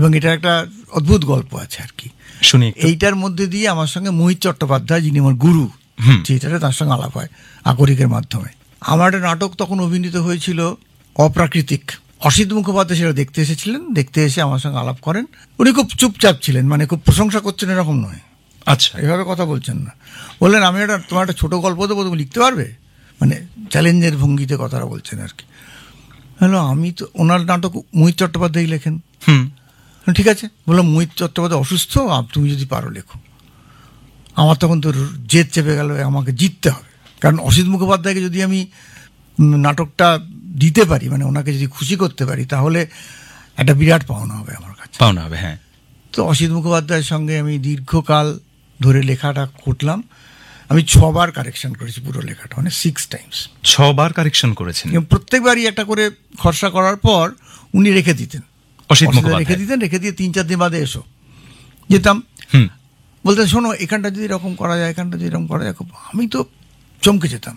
এবং এটা একটা অদ্ভুত গল্প আছে আর কি, শুনি। এইটার মধ্যে দিয়ে আমার সঙ্গে মোহিত চট্টোপাধ্যায়, যিনি আমার গুরু থিয়েটারে, তার সঙ্গে আলাপ হয় আকরিকের মাধ্যমে। আমার একটা নাটক তখন অভিনীত হয়েছিল অপ্রাকৃতিক। অসিত মুখোপাধ্যায় সেটা দেখতে এসেছিলেন, দেখতে এসে আমার সঙ্গে আলাপ করেন। উনি খুব চুপচাপ ছিলেন, মানে খুব প্রশংসা করছেন এরকম নয়, আচ্ছা, এভাবে কথা বলছেন না। বললেন আমি তোমার একটা ছোটো গল্প দেবো, তুমি লিখতে পারবে, মানে চ্যালেঞ্জের ভঙ্গিতে কথাটা বলছেন আর কি। হ্যালো, আমি তো ওনার নাটক মোহিত চট্টোপাধ্যায় লেখেন। ঠিক আছে, বললাম মোহিত চট্টোপাধ্যায় অসুস্থ, তুমি যদি পারো লেখো। আমার তখন তো জেদ চেপে গেল, আমাকে জিততে হবে, কারণ অসিত মুখোপাধ্যায়কে যদি আমি নাটকটা দিতে পারি, মানে ওনাকে যদি খুশি করতে পারি, তাহলে একটা বিরাট পাওনা হবে আমার কাছে, পাওনা হবে। হ্যাঁ, তো অসিত মুখোপাধ্যায়ের সঙ্গে আমি দীর্ঘকাল ধরে লেখাটা করলাম। আমি 6 বার কারেকশন করেছি পুরো লেখাটা, মানে 6 টাইমস। 6 বার কারেকশন করেছেন? প্রত্যেকবারই একটা করে খরচা করার পর উনি রেখে দিতেন, অসিত মুখোপাধ্যায় রেখে দিতেন, রেখে দিয়ে 3-4 দিন বাদে এসো। যেতাম, বলতেন শোনো এখানটা যদি এরকম করা যায়, এখানটা যদি এরকম করা যায়। আমি তো চমকে যেতাম।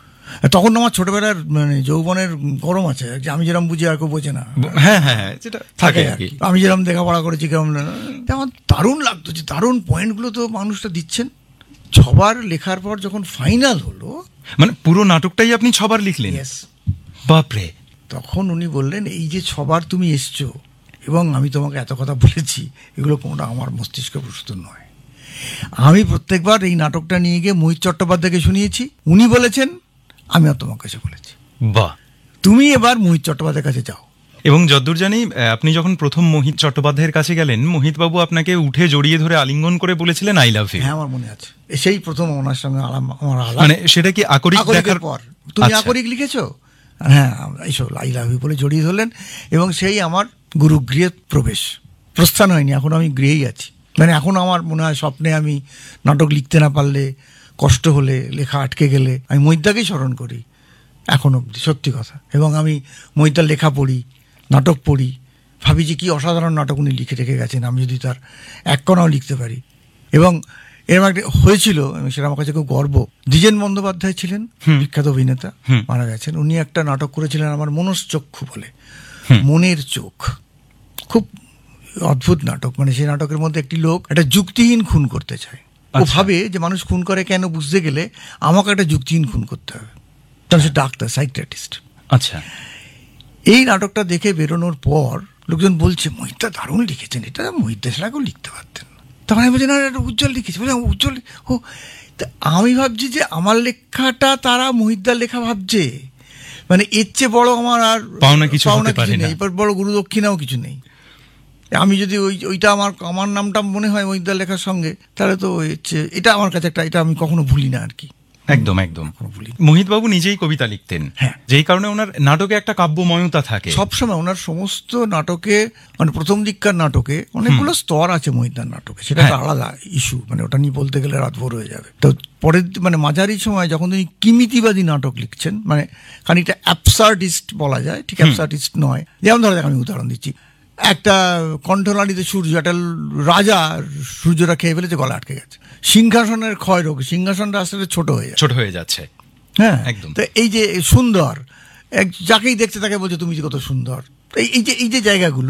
তখন আমার ছোটবেলার মানে যৌবনের গরম আছে, যে আমি যেরকম বুঝি আর কেউ বোঝে না। হ্যাঁ হ্যাঁ, যেটা থাকে আর কি। আমি যেরকম লেখাপড়া করেছি কেমন, আমার দারুণ লাগতো যে দারুণ পয়েন্টগুলো তো মানুষটা দিচ্ছেন। 6 বার লেখার পর যখন ফাইনাল হলো, মানে পুরো নাটকটাই আপনি 6 বার লিখলেন? বাপরে! তখন উনি বললেন, এই যে 6 বার তুমি এসছো এবং আমি তোমাকে এত কথা বলেছি, এগুলো কোনোটা আমার মস্তিষ্কে প্রস্তুত নয়। আমি প্রত্যেকবার এই নাটকটা নিয়ে গিয়ে মোহিত চট্টোপাধ্যায়কে শুনিয়েছি, উনি বলেছেন, আমি আর তোমার কাছে বলেছি। বাহ! তুমি এবার মোহিত চট্টোপাধ্যায়ের কাছে যাও। এবং যতদূর জানি, আপনি যখন প্রথম মোহিত চট্টোপাধ্যায়ের কাছে গেলেন, মোহিত বাবু আপনাকে উঠে জড়িয়ে ধরে আলিঙ্গন করে বলেছিলেন আই লাভ ইউ। হ্যাঁ, আমার মনে আছে, সেই প্রথম ওনার সঙ্গে আমার আলাপ। মানে সেটা কি আকরিক দেখার পর? তুমি আকরিক লিখেছো? হ্যাঁ, এইসব আই লাভ ইউ বলে জড়িয়ে ধরলেন, এবং সেই আমার গুরুগৃহে প্রস্থান হয়নি, এখন আমি গৃহেই আছি। মানে এখন আমার মনে হয় স্বপ্নে আমি নাটক লিখতে না পারলে, কষ্ট হলে, লেখা আটকে গেলে আমি মহিতদাকেই স্মরণ করি এখন অবধি, সত্যি কথা। এবং আমি মহিতদার লেখা পড়ি, নাটক পড়ি, ভাবি যে কী অসাধারণ নাটক উনি লিখে রেখে গেছেন, আমি যদি তার এক কণাও লিখতে পারি। এবং এরকম একটা হয়েছিল, সেটা আমার কাছে খুব গর্ব। দ্বিজেন বন্দ্যোপাধ্যায় ছিলেন বিখ্যাত অভিনেতা, মারা গেছেন। উনি একটা নাটক করেছিলেন আমার মনশ্চক্ষু বলে, মনের চোখ, খুব অদ্ভুত নাটক। মানে সেই নাটকের মধ্যে একটি লোক একটা যুক্তিহীন খুন করতে চায়। ও ভাবে যে মানুষ খুন করে কেন, বুঝতে গেলে আমাকে একটা যুক্তিহীন খুন করতে হবে, কারণ সে ডাক্তার, সাইকিয়াট্রিস্ট। আচ্ছা, এই নাটকটা দেখে বেরোনোর পর লোকজন বলছে, মহিতদা দারুণ লিখেছেন, এটা মহিতদা ছাড়া কেউ লিখতে পারতেন। তখন আমি বলছি, না এটা উজ্জ্বল লিখেছি। বলে উজ্জ্বল, ও আমি ভাবছি যে আমার লেখাটা তারা মহিতদার লেখা ভাবছে, মানে এর চেয়ে বড় আমার আর পাওনা কিছু নেই, বড় গুরুদক্ষিণাও কিছু নেই। আমি যদি ওইটা আমার নামটা মনে হয় মহিতদার লেখার সঙ্গে, তাহলে তো এটা আমার কাছে একটা, এটা আমি কখনো ভুলি না আর কি। একদম একদম। মোহিত বাবু নিজেই কবিতা লিখতেন, যেই কারণে ওনার নাটকে একটা কাব্যময়তা থাকে সবসময়। ওনার সমস্ত নাটকে, মানে প্রথম দিককার নাটকে অনেকগুলো স্তর আছে মোহিতদার নাটকে, সেটা একটা আলাদা ইস্যু, মানে ওটা নিয়ে বলতে গেলে রাত ভোর হয়ে যাবে। তো পরের মানে মাঝারি সময় যখন তিনি কিমিতিবাদী নাটক লিখছেন, মানে খানিকটা অ্যাবসার্ডিস্ট বলা যায়, ঠিক অ্যাবসার্ডিস্ট নয়। যেমন ধরো, আমি উদাহরণ দিচ্ছি, একটা কণ্ঠনালীতে সূর্য, একটা রাজা সূর্যটা খেয়ে ফেলেছে, গলা আটকে গেছে, সিংহাসনের ক্ষয় রোগ, সিংহাসনটা আসলে ছোট হয়ে যাচ্ছে। হ্যাঁ, একদম। তো এই যে সুন্দর, যাকেই দেখছে তাকে বলছে তুমি যে কত সুন্দর। এই যে জায়গাগুলো,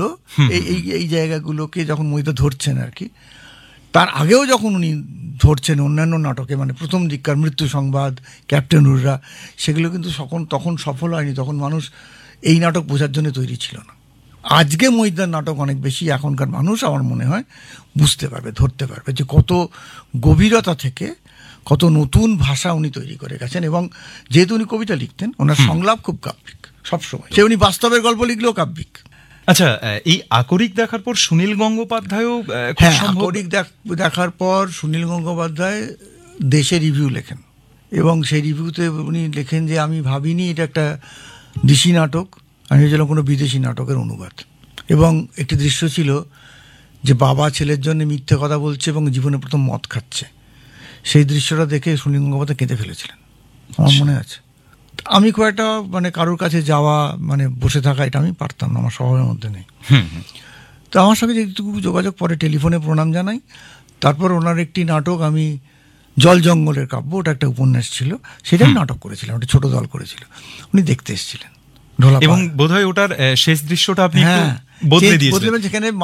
এই জায়গাগুলোকে যখন মহিত ধরছেন আর কি, তার আগেও যখন উনি ধরছেন অন্যান্য নাটকে, মানে প্রথম দিককার মৃত্যু সংবাদ, ক্যাপ্টেন হুররা, সেগুলো কিন্তু তখন সফল হয়নি। তখন মানুষ এই নাটক বোঝার জন্য তৈরি ছিল না। আজকে মহিতদার নাটক অনেক বেশি এখনকার মানুষ আমার মনে হয় বুঝতে পারবে, ধরতে পারবে যে কত গভীরতা থেকে কত নতুন ভাষা উনি তৈরি করে গেছেন। এবং যেহেতু উনি কবিতা লিখতেন, ওনার সংলাপ খুব কাব্যিক সবসময়, সে উনি বাস্তবের গল্প লিখলেও কাব্যিক। আচ্ছা, এই আকরিক দেখার পর সুনীল গঙ্গোপাধ্যায়ও, আকরিক দেখার পর সুনীল গঙ্গোপাধ্যায় দেশে রিভিউ লেখেন, এবং সেই রিভিউতে উনি লেখেন যে আমি ভাবিনি এটা একটা দেশি নাটক, আমি ভেবেছিলাম কোনো বিদেশি নাটকের অনুবাদ। এবং একটি দৃশ্য ছিল যে বাবা ছেলের জন্য মিথ্যে কথা বলছে এবং জীবনে প্রথম মদ খাচ্ছে, সেই দৃশ্যটা দেখে সুনীল গঙ্গোপাধ্যায় কেঁদে ফেলেছিলেন, আমার মনে আছে। আমি খুব একটা মানে কারোর কাছে যাওয়া, মানে বসে থাকা, এটা আমি পারতাম না, আমার স্বভাবের মধ্যে নেই। তো আমার সঙ্গে যেটুকু যোগাযোগ, পরে টেলিফোনে প্রণাম জানাই। তারপর ওনার একটি নাটক, আমি জল জঙ্গলের কাব্য, ওটা একটা উপন্যাস ছিল, সেটাই নাটক করেছিলাম, একটা ছোট দল করেছিল, উনি দেখতে এসেছিলেন। এবং বোধহয় ওটার শেষ দৃশ্যটা আপনি বদলে দিয়েছিলেন।